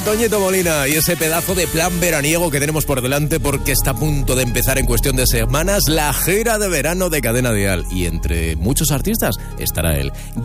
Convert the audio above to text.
Toñito Molina y ese pedazo de plan veraniego que tenemos por delante, porque está a punto de empezar en cuestión de semanas la gira de verano de Cadena Dial, y entre muchos artistas estará él.